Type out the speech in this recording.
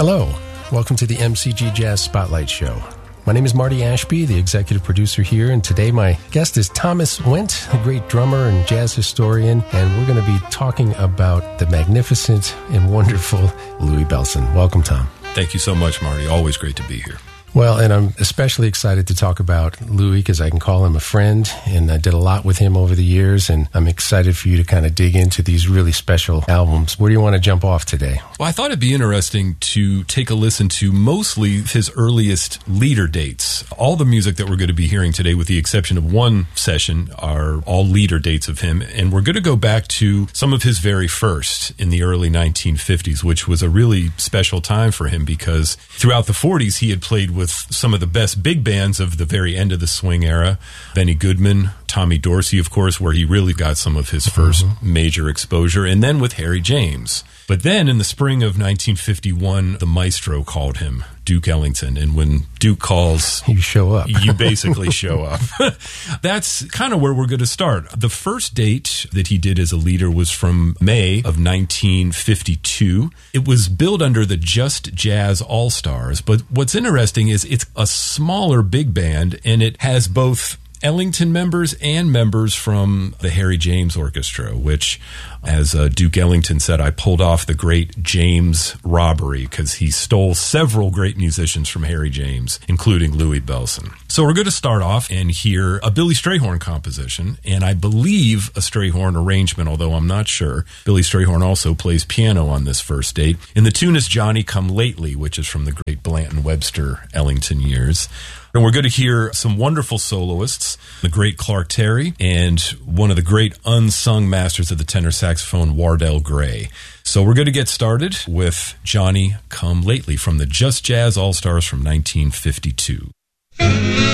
Hello, welcome to the MCG Jazz Spotlight Show. My name is Marty Ashby, the executive producer here, and today my guest is Thomas Wendt, a great drummer and jazz historian, and we're going to be talking about the magnificent and wonderful Louie Bellson. Welcome, Tom. Thank you so much, Marty. Always great to be here. Well, and I'm especially excited to talk about Louie because I can call him a friend, and I did a lot with him over the years, and I'm excited for you to kind of dig into these really special albums. Where do you want to jump off today? Well, I thought it'd be interesting to take a listen to mostly his earliest leader dates. All the music that we're going to be hearing today, with the exception of one session, are all leader dates of him, and we're going to go back to some of his very first in the early 1950s, which was a really special time for him because throughout the 40s he had played with some of the best big bands of the very end of the swing era. Benny Goodman, Tommy Dorsey, of course, where he really got some of his first major exposure, and then with Harry James. But then in the spring of 1951, the maestro called him, Duke Ellington, and when Duke calls, you show up. You basically show up. That's kind of where we're going to start. The first date that he did as a leader was from May of 1952. It was billed under the Just Jazz All-Stars, but what's interesting is it's a smaller big band, and it has both Ellington members and members from the Harry James Orchestra, which, as Duke Ellington said, I pulled off the great James robbery because he stole several great musicians from Harry James, including Louie Bellson. So we're going to start off and hear a Billy Strayhorn composition, and I believe a Strayhorn arrangement, although I'm not sure. Billy Strayhorn also plays piano on this first date. And the tune is Johnny Come Lately, which is from the great Blanton Webster Ellington years. And we're going to hear some wonderful soloists, the great Clark Terry and one of the great unsung masters of the tenor saxophone, Wardell Gray. So we're going to get started with Johnny Come Lately from the Just Jazz All-Stars from 1952.